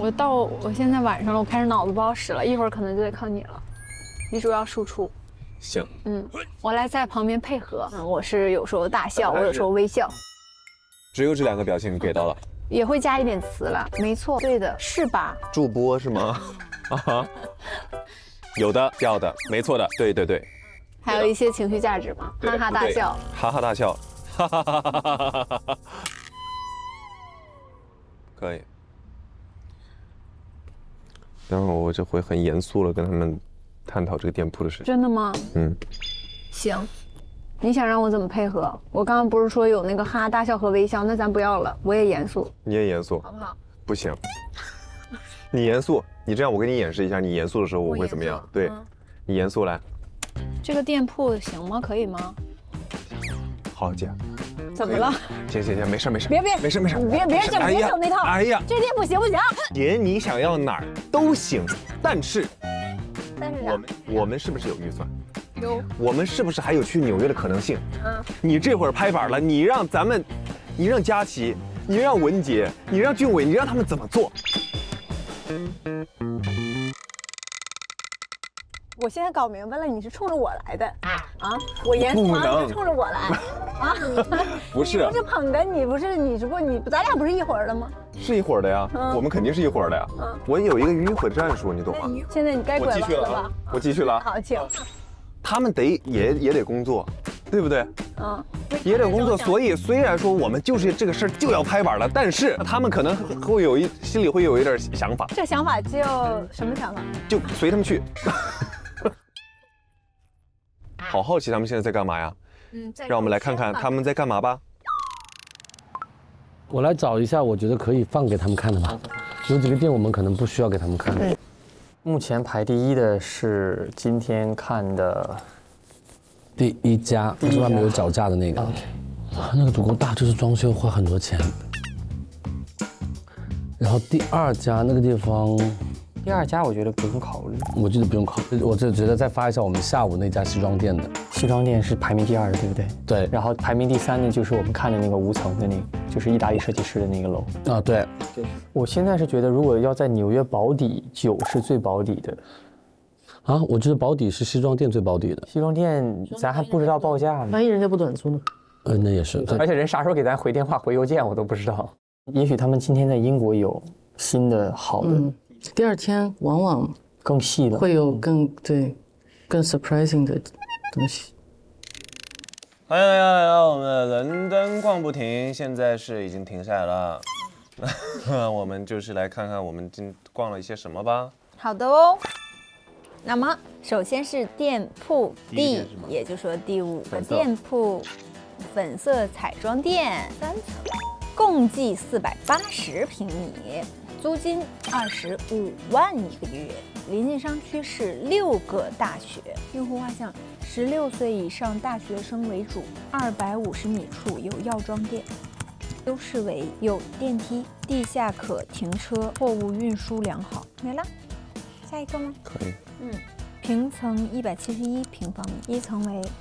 我现在晚上了，我开始脑子不好使了，一会儿可能就得靠你了。你主要输出。 行。 我来在旁边配合。我是有时候大笑，我有时候微笑。 只有这2个表情你给到了。 也会加一点词了，没错，对的，是吧？ 助播是吗？啊，有的，要的，没错的，对对对。 还有一些情绪价值嘛，哈哈大笑， 哈哈大笑，哈哈哈哈哈哈。可以。然后我这回很严肃了，跟他们探讨这个店铺的事情。 真的吗？行。你想让我怎么配合？我刚刚不是说有那个哈哈大笑和微笑，那咱不要了，我也严肃。 你也严肃， 好不好？ 不行，你严肃，你这样我给你演示一下，你严肃的时候我会怎么样？对，你严肃来。 这个店铺行吗？可以吗？ 好姐。 怎么了？ 行，没事， 别， 没事， 别整那套。 哎呀， 这个店铺行不行？ 姐，你想要哪儿都行，但是我们是不是有预算？ 有。 我们是不是还有去纽约的可能性？你这会儿拍板了，你让佳琪，你让文杰，你让俊伟，你让他们怎么做？ 我现在搞明白了，你是冲着我来的我严肃完就冲着我来不是， 你不是捧哏，咱俩不是一伙的吗？ 是一伙的呀，我们肯定是一伙的呀。我有一个迂回战术，你懂吗？ 现在你该拐弯了吧？ 我继续了。 好，请。 他们也得工作，对不对？也得工作。所以虽然说我们就是这个事儿就要拍板了，但是他们可能会心里会有一点想法。 这想法就什么想法？ 就随他们去。好好奇他们现在在干嘛呀？让我们来看看他们在干嘛吧。 我来找一下，我觉得可以放给他们看的吧。有几个店我们可能不需要给他们看。 目前排第一的是今天看的第一家，就是外面有脚架的那个。那个足够大，就是装修花很多钱。然后第2家那个地方， 第2家我觉得不用考虑， 我觉得不用考虑，我就觉得再发一下我们下午那家西装店的。 西装店是排名第2的，对不对？ 对。 然后排名第3的就是我们看的那个无层的那个，就是意大利设计师的那个楼。 对。 我现在是觉得，如果要在纽约保底，9是最保底的。 我觉得保底是西装店最保底的。 西装店咱还不知道报价呢， 万一人家不短租呢？ 那也是。 而且人啥时候给咱回电话、回邮件，我都不知道。也许他们今天在英国有新的好的。 第2天往往更细的， 会有更 surprising 的东西。 欢迎大家来到我们的伦敦逛不停，现在是已经停下来了。我们就是来看看我们今逛了一些什么吧。 好的哦。那么首先是店铺 D， 也就是说第5个店铺，粉色彩妆店，3层，共计480平米。租金25万1个月，临近商区是6个大学，用户画像16岁以上大学生为主，250米处有药妆店，优势为有电梯，地下可停车，货物运输良好。没了，下一个吗？ 可以。 平层171平方米，1层为